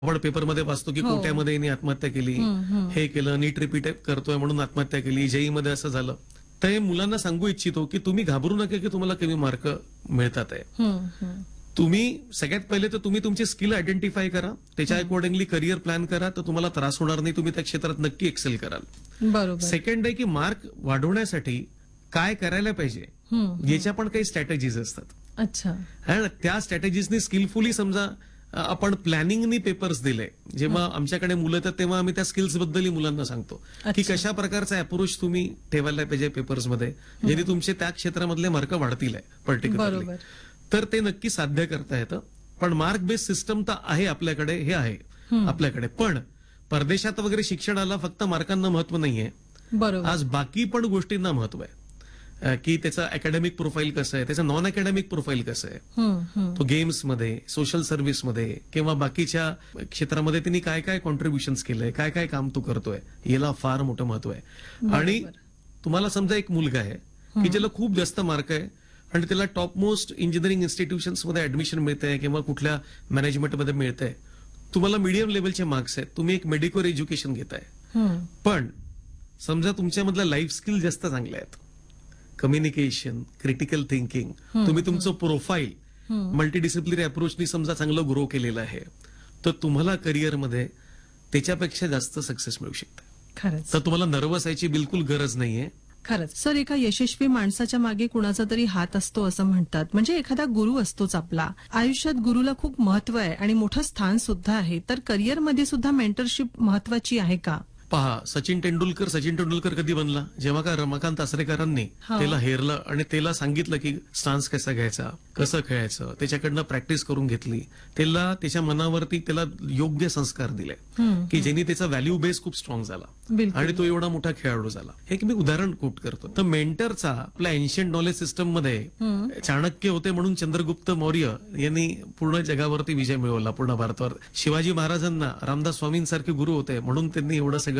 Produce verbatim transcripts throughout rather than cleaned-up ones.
आपण पेपरमध्ये वाचतो की हो. कोट्यामध्ये यांनी आत्महत्या केली, हम्म, हम्म. हे केलं, नीट रिपीट करतोय म्हणून आत्महत्या केली, जेई मध्ये असं झालं. तर हे मुलांना सांगू इच्छितो की तुम्ही घाबरू नका की तुम्हाला कमी मार्क मिळतात आहे. हम्म, हम्म. तुम्ही सगळ्यात पहिले तर तुम्ही तुमची स्किल आयडेंटिफाय करा, त्याच्या अकॉर्डिंगली करिअर प्लॅन करा, तर तुम्हाला त्रास होणार नाही, तुम्ही त्या क्षेत्रात नक्की एक्सेल कराल. बरोबर. सेकंड आहे की मार्क वाढवण्यासाठी काय करायला पाहिजे हम्म. याच्या पण काही स्ट्रॅटेजीज असतात. अच्छा. आणि त्या स्ट्रॅटेजीजनी स्किलफुली समजा अ, आपण प्लॅनिंगनी पेपर्स दिले, जेव्हा आमच्याकडे मुलं येतात तेव्हा आम्ही त्या स्किल्स बद्दल मुलांना सांगतो की अच्छा. कशा प्रकारचा अप्रोच तुम्ही ठेवायला पाहिजे पेपर्समध्ये, जेणे तुमचे त्या क्षेत्रामधले मार्क वाढतील पर्टिक्युलरली. बरोबर. तर ते नक्की साध्य करता येतं. पण मार्क बेस्ड सिस्टम तर आहे आपल्याकडे, हे आहे आपल्याकडे. पण परदेशात वगैरे शिक्षणाला फक्त मार्कांना महत्व नाहीये, बरोबर. आज बाकी पण गोष्टींना महत्व आहे. अ, की त्याचं अकॅडमिक प्रोफाईल कसं आहे, त्याचं नॉन अकॅडमिक प्रोफाईल कसं आहे, हम्म, हम्म. तो गेम्समध्ये, सोशल सर्व्हिसमध्ये किंवा बाकीच्या क्षेत्रामध्ये त्यांनी काय काय कॉन्ट्रीब्युशन्स केलंय, काय काय काम तो करतोय, याला फार मोठं महत्व आहे. आणि तुम्हाला समजा एक मुलगा आहे की ज्याला खूप जास्त मार्क आहे आणि त्याला टॉप मोस्ट इंजिनिअरिंग इन्स्टिट्यूशन्समध्ये ऍडमिशन मिळतंय किंवा कुठल्या मॅनेजमेंटमध्ये मिळतंय, तुम्हाला मीडियम लेवलचे मार्क्स आहेत, तुम्ही एक मेडिकल एज्युकेशन घेताय, हम्म. पण समजा तुमच्यामधल्या लाईफ स्किल जास्त चांगल्या आहेत, कम्युनिकेशन, क्रिटिकल थिंकिंग, तुम्ही तुमचं प्रोफाईल मल्टीडिसिप्लिनरी अप्रोचनी समजा चांगलं ग्रो केलेलं आहे, तर तुम्हाला करिअरमध्ये त्याच्यापेक्षा जास्त सक्सेस मिळू शकते. खरंच तर तुम्हाला नर्वस व्हायची बिलकुल गरज नाहीये. खरंच. सर, एका यशस्वी माणसाच्या मागे कुणाचा तरी हात असतो असं म्हणतात, म्हणजे एखादा गुरु असतोच आपला. आयुष्यात गुरुला खूप महत्व आहे आणि मोठं स्थान सुद्धा आहे. तर करिअरमध्ये सुद्धा मेंटरशिप महत्वाची आहे का? पहा, सचिन तेंडुलकर सचिन तेंडुलकर कधी बनला, जेव्हा का रमाकांत आचरेकरांनी हा. त्याला हेरलं आणि त्याला सांगितलं की स्टान्स कसा घ्यायचा, कसं खेळायचं, त्याच्याकडनं प्रॅक्टिस करून घेतली, त्याला त्याच्या मनावरती त्याला योग्य संस्कार दिले हम्म. की ज्यांनी त्याचा व्हॅल्यू बेस खूप स्ट्रॉंग झाला बिलकुल. आणि तो एवढा मोठा खेळाडू झाला. हे एक मी उदाहरण कोट करतो. तर मेंटरचा आपल्या एन्शियंट नॉलेज सिस्टम मध्ये चाणक्य होते म्हणून चंद्रगुप्त मौर्य यांनी पूर्ण जगावरती विजय मिळवला, पूर्ण भारतावर. शिवाजी महाराजांना रामदास स्वामींसारखे गुरु होते म्हणून त्यांनी एवढं सगळं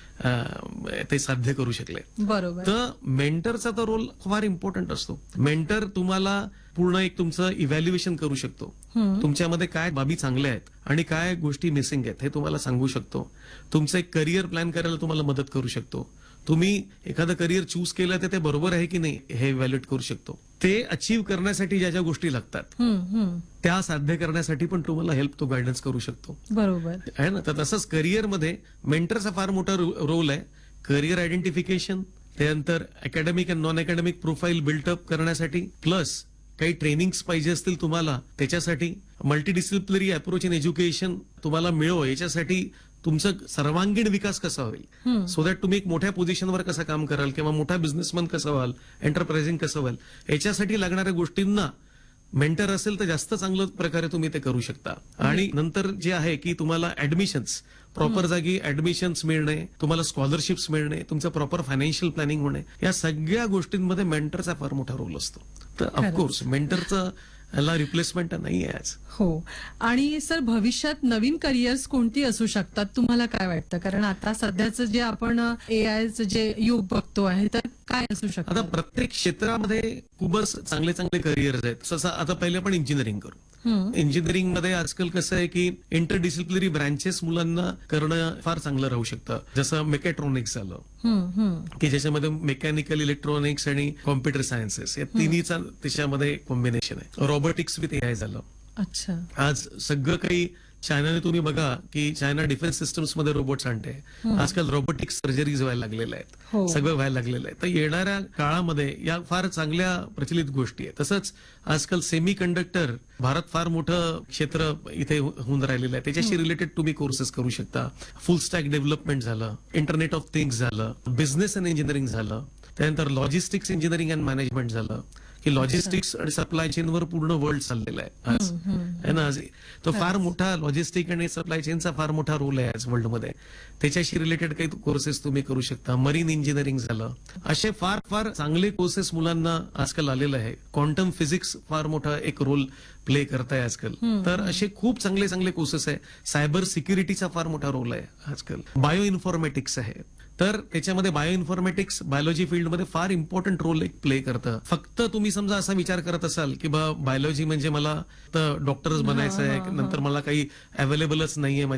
अं, ते साध्य करू शकले. बरोबर. तर मेंटरचा तर रोल फार इम्पॉर्टंट असतो. मेंटर तुम्हाला पूर्ण एक तुमचं इव्हॅल्युएशन करू शकतो, तुमच्यामध्ये काय बाबी चांगल्या आहेत आणि काय गोष्टी मिसिंग आहेत हे तुम्हाला सांगू शकतो. तुमचं एक करिअर प्लॅन करायला तुम्हाला मदत करू शकतो. तुम्ही एखादं करिअर चूज केलं तर ते बरोबर आहे की नाही हे इव्हॅल्युएट करू शकतो. ते अचीव्ह करण्यासाठी ज्या ज्या गोष्टी लागतात हम्म, हम्म. त्या साध्य करण्यासाठी पण तुम्हाला हेल्प, तो गायडन्स करू शकतो, बरोबर. आहे ना. तर तसंच करिअरमध्ये मेंटरचा फार मोठा रोल आहे. करिअर आयडेंटिफिकेशन, त्यानंतर academic and non academic profile built up करण्यासाठी, प्लस काही ट्रेनिंग्स पाहिजे असतील तुम्हाला त्याच्यासाठी, मल्टीडिसिप्लिनरी अप्रोच इन एज्युकेशन तुम्हाला मिळो याच्यासाठी तुमचं सर्वांगीण विकास कसा होईल, सो दॅट तुम्ही एक मोठ्या पोझिशनवर कसं काम कराल किंवा मोठा बिझनेसमॅन कसं व्हाल, एंटरप्राइझिंग कसं व्हाल, याच्यासाठी लागणाऱ्या गोष्टींना मेंटर असेल तर जास्त चांगल्या प्रकारे तुम्ही ते करू शकता. आणि नंतर जे आहे की तुम्हाला ऍडमिशन्स, प्रॉपर जागी ऍडमिशन्स मिळणे, तुम्हाला स्कॉलरशिप्स मिळणे, तुमचं प्रॉपर फायनान्शियल प्लॅनिंग होणे, या सगळ्या गोष्टींमध्ये मेंटरचा फार मोठा रोल असतो. तर ऑफकोर्स मेंटरचं याला रिप्लेसमेंट नाही आहे आज. हो. आणि सर, भविष्यात नवीन करिअर्स कोणती असू शकतात, तुम्हाला काय वाटतं? कारण आता सध्याचं जे आपण ए आयचं जे युग बघतो आहे, तर काय असू आता शकतं? प्रत्येक क्षेत्रामध्ये खूपच चांगले चांगले करिअर्स आहेत. तसं आता पहिले आपण इंजिनिअरिंग करू. इंजिनिअरिंग मध्ये आजकाल कसं आहे की इंटरडिसिप्लिनरी ब्रँचेस मुलांना करणं फार चांगलं राहू शकतं. जसं मेकॅट्रॉनिक्स झालं हम्म, हम्म. की ज्याच्यामध्ये मेकॅनिकल, इलेक्ट्रॉनिक्स आणि कॉम्प्युटर सायन्सेस या तिन्हीचा त्याच्यामध्ये कॉम्बिनेशन आहे. रॉबोटिक्स विथ ए आय झालं. अच्छा. आज सगळं काही चायनाने, तुम्ही बघा की चायना डिफेन्स सिस्टम्स मध्ये रोबोट्स आणते. आजकाल रोबोटिक्स सर्जरीज व्हायला लागलेल्या हो. आहेत, सगळं व्हायला लागलेलं आहे. तर येणाऱ्या काळामध्ये या फार चांगल्या प्रचलित गोष्टी आहेत. तसंच आजकाल सेमी कंडक्टर, भारत फार मोठं क्षेत्र इथे होऊन राहिलेलं आहे, त्याच्याशी रिलेटेड तुम्ही कोर्सेस करू शकता. फुल स्टॅक डेव्हलपमेंट झालं, इंटरनेट ऑफ थिंग्स झालं, बिझनेस अँड इंजिनिअरिंग झालं, त्यानंतर लॉजिस्टिक्स इंजिनिअरिंग अँड मॅनेजमेंट झालं, की लॉजिस्टिक्स आणि सप्लाय चेनवर पूर्ण वर्ल्ड चाललेलं आहे आज, है ना. आज तो फार मोठा लॉजिस्टिक आणि सप्लाय चेनचा फार मोठा रोल आहे आज वर्ल्डमध्ये. त्याच्याशी रिलेटेड काही कोर्सेस तुम्ही करू शकता. मरीन इंजिनिअरिंग झालं, असे फार फार चांगले कोर्सेस मुलांना आजकाल आलेलं आहे. क्वांटम फिजिक्स फार मोठा एक रोल प्ले करताय आजकाल. तर असे खूप चांगले चांगले कोर्सेस आहे. सायबर सिक्युरिटीचा फार मोठा रोल आहे आजकाल. बायो इन्फॉर्मॅटिक्स आहे, तर त्याच्यामध्ये बायो इन्फॉर्मॅटिक्स बायोलॉजी फील्डमध्ये फार इम्पॉर्टंट रोल एक प्ले करतं. फक्त तुम्ही समजा असा विचार करत असाल की बायोलॉजी म्हणजे मला तर डॉक्टरच बनायचं आहे, नंतर मला काही अवेलेबलच नाहीये